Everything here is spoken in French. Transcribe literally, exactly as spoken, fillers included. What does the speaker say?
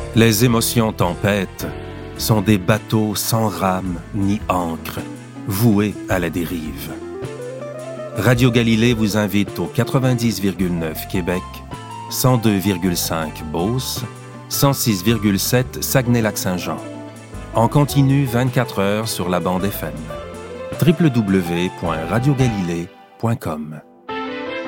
Les émotions tempêtes sont des bateaux sans rame ni ancre, voués à la dérive. Radio Galilée vous invite au quatre-vingt-dix virgule neuf Québec, cent deux virgule cinq Beauce, cent six virgule sept Saguenay-Lac-Saint-Jean. En continu vingt-quatre heures sur la bande F M. w w w point radio galilée point com